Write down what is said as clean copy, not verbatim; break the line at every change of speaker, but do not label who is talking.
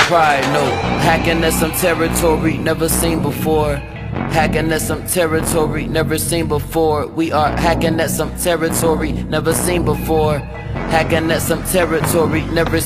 pride, no. Hacking at some territory never seen before. Hacking at some territory never seen before. We are hacking at some territory never seen before. Hacking at some territory never